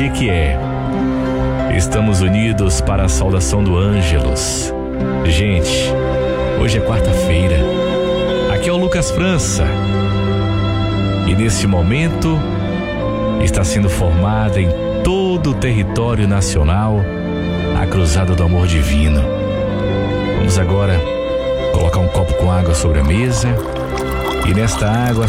que é. Estamos unidos para a saudação do Ângelus. Gente, hoje é quarta-feira. Aqui é o Lucas França. E nesse momento está sendo formada em todo o território nacional a Cruzada do Amor Divino. Vamos agora colocar um copo com água sobre a mesa e nesta água